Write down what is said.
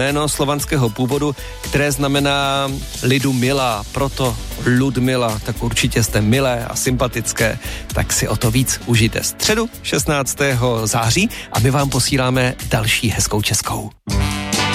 jméno slovanského původu, které znamená lidu milá, proto Ludmila, tak určitě jste milé a sympatické, tak si o to víc užijte středu 16. září a my vám posíláme další hezkou českou.